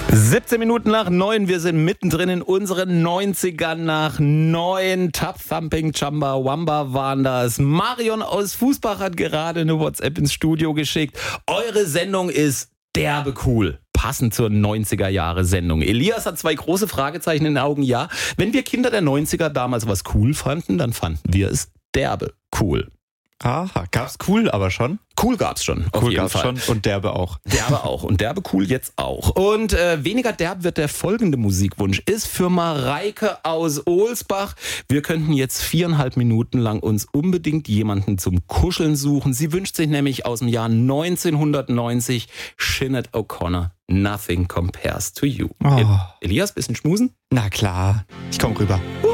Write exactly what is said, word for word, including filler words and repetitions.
siebzehn Minuten nach neun, wir sind mittendrin in unseren neunzigern nach neun. Tap Thumping Chamba Wamba waren das. Marion aus Fußbach hat gerade eine WhatsApp ins Studio geschickt. Eure Sendung ist derbe cool. Passend zur neunziger-Jahre-Sendung. Elias hat zwei große Fragezeichen in den Augen. Ja, wenn wir Kinder der neunziger damals was cool fanden, dann fanden wir es derbe cool. Aha, gab's cool aber schon? Cool gab's schon, auf Cool jeden gab's Fall. schon und derbe auch. Derbe auch und derbe cool jetzt auch. Und äh, weniger derb wird der folgende Musikwunsch. Ist für Mareike aus Ohlsbach. Wir könnten jetzt viereinhalb Minuten lang uns unbedingt jemanden zum Kuscheln suchen. Sie wünscht sich nämlich aus dem Jahr neunzehnhundertneunzig Sinead O'Connor. Nothing compares to you. Oh. Elias, bisschen schmusen? Na klar, ich komm rüber. Uh.